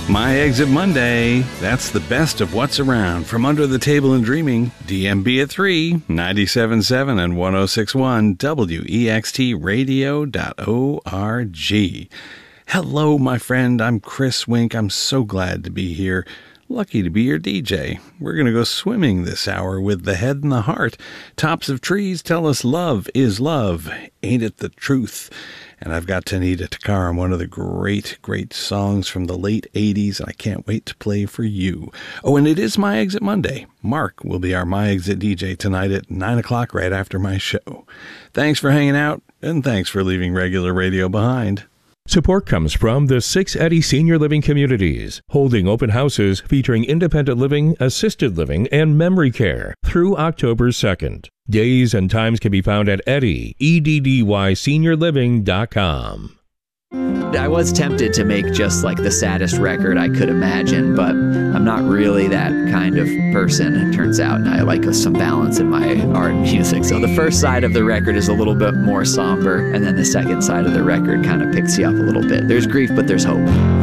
My Exit Monday. That's the best of what's around from Under the Table and Dreaming. DMB at 3, 97.7 and 106.1 WEXTradio.org. Hello, my friend. I'm Chris Wink. I'm so glad to be here. Lucky to be your DJ. We're going to go swimming this hour with the head and the heart. Tops of trees tell us love is love. Ain't it the truth? And I've got Tanita Tikaram, one of the great, great songs from the late 80s. I can't wait to play for you. Oh, and it is My Exit Monday. Mark will be our My Exit DJ tonight at 9 o'clock right after my show. Thanks for hanging out, and thanks for leaving regular radio behind. Support comes from the 6 Eddy Senior Living Communities, holding open houses featuring independent living, assisted living, and memory care through October 2nd. Days and times can be found at EDDYSeniorliving.com. I was tempted to make just like the saddest record I could imagine, but I'm not really that kind of person, it turns out, and I like some balance in my art and music. So the first side of the record is a little bit more somber, and then the second side of the record kind of picks you up a little bit. There's grief, but there's hope.